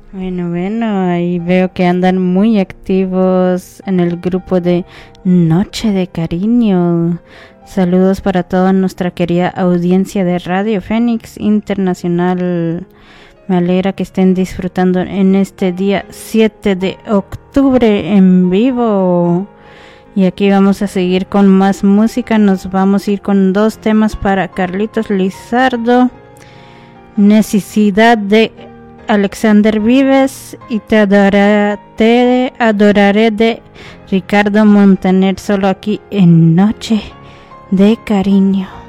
Bueno, ahí veo que andan muy activos en el grupo de Noche de Cariño. Saludos para toda nuestra querida audiencia de Radio Fénix Internacional. Me alegra que estén disfrutando en este día 7 de octubre en vivo. Y aquí vamos a seguir con más música. Nos vamos a ir con 2 temas para Carlitos Lizardo. Necesidad de Alexander Vives y Te adoraré de Ricardo Montaner, solo aquí en Noche de Cariño.